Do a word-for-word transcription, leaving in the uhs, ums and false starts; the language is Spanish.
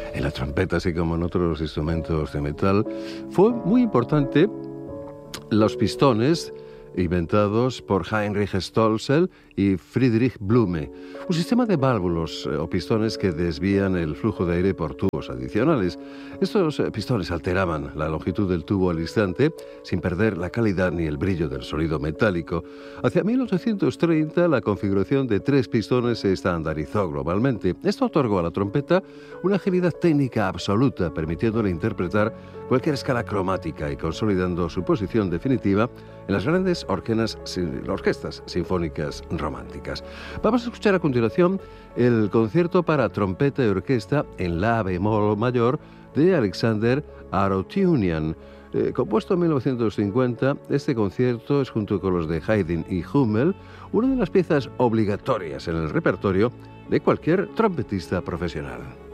en la trompeta, así como en otros instrumentos de metal, fue muy importante los pistones inventados por Heinrich Stölzel y Friedrich Blume, un sistema de válvulas o pistones que desvían el flujo de aire por tubos adicionales. Estos pistones alteraban la longitud del tubo al instante sin perder la calidad ni el brillo del sonido metálico. Hacia mil ochocientos treinta la configuración de tres pistones se estandarizó globalmente. Esto otorgó a la trompeta una agilidad técnica absoluta, permitiéndole interpretar cualquier escala cromática y consolidando su posición definitiva en las grandes orquenas, orquestas sinfónicas románticas. Vamos a escuchar a continuación el concierto para trompeta y orquesta en la bemol mayor de Alexander Arotyunian. Eh, compuesto en mil novecientos cincuenta, este concierto es, junto con los de Haydn y Hummel, una de las piezas obligatorias en el repertorio de cualquier trompetista profesional.